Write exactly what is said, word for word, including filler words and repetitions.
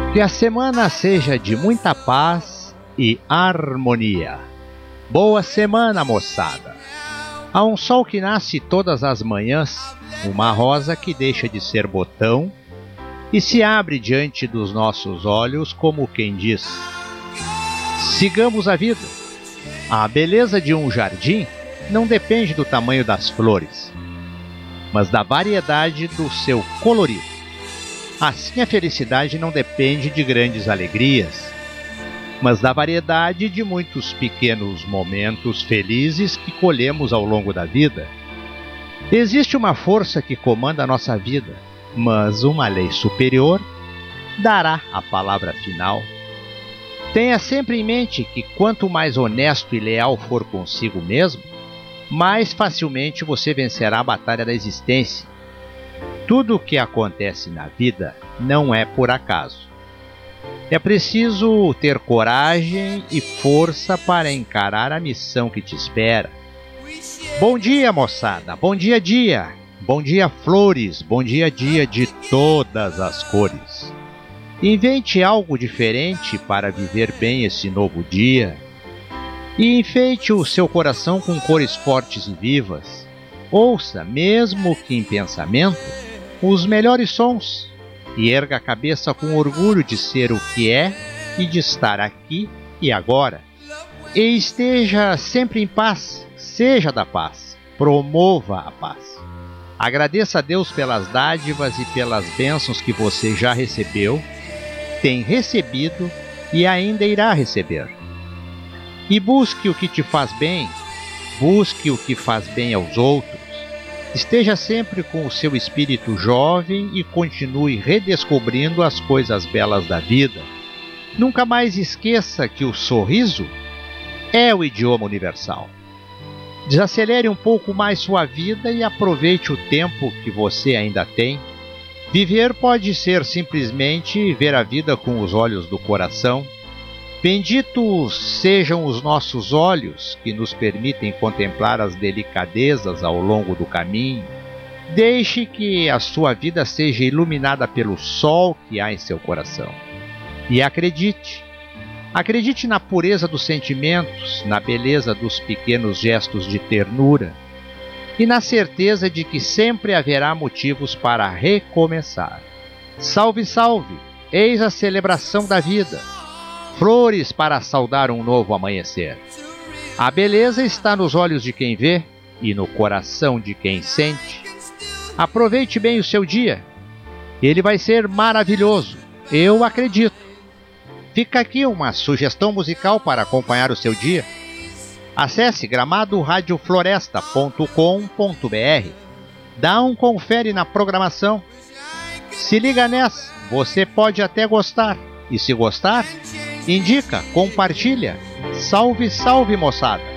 Que a semana seja de muita paz e harmonia. Boa semana, moçada! Há um sol que nasce todas as manhãs, uma rosa que deixa de ser botão e se abre diante dos nossos olhos como quem diz: sigamos a vida. A beleza de um jardim não depende do tamanho das flores, mas da variedade do seu colorido. Assim, a felicidade não depende de grandes alegrias, mas da variedade de muitos pequenos momentos felizes que colhemos ao longo da vida. Existe uma força que comanda a nossa vida, mas uma lei superior dará a palavra final. Tenha sempre em mente que quanto mais honesto e leal for consigo mesmo, mais facilmente você vencerá a batalha da existência. Tudo o que acontece na vida não é por acaso. É preciso ter coragem e força para encarar a missão que te espera. Bom dia, moçada! Bom dia, dia! Bom dia, flores! Bom dia, dia de todas as cores! Invente algo diferente para viver bem esse novo dia. E enfeite o seu coração com cores fortes e vivas. Ouça, mesmo que em pensamento, os melhores sons, e erga a cabeça com orgulho de ser o que é e de estar aqui e agora. E esteja sempre em paz, seja da paz, promova a paz. Agradeça a Deus pelas dádivas e pelas bênçãos que você já recebeu, tem recebido e ainda irá receber. E busque o que te faz bem, busque o que faz bem aos outros. Esteja sempre com o seu espírito jovem e continue redescobrindo as coisas belas da vida. Nunca mais esqueça que o sorriso é o idioma universal. Desacelere um pouco mais sua vida e aproveite o tempo que você ainda tem. Viver pode ser simplesmente ver a vida com os olhos do coração. Benditos sejam os nossos olhos que nos permitem contemplar as delicadezas ao longo do caminho. Deixe que a sua vida seja iluminada pelo sol que há em seu coração. E acredite, acredite na pureza dos sentimentos, na beleza dos pequenos gestos de ternura e na certeza de que sempre haverá motivos para recomeçar. Salve, salve! Eis a celebração da vida. Flores para saudar um novo amanhecer. A beleza está nos olhos de quem vê e no coração de quem sente. Aproveite bem o seu dia. Ele vai ser maravilhoso, eu acredito. Fica aqui uma sugestão musical para acompanhar o seu dia. Acesse gramado rádio floresta ponto com ponto br. Dá um confere na programação. Se liga nessa, você pode até gostar. E se gostar, indica, compartilha. Salve, salve, moçada!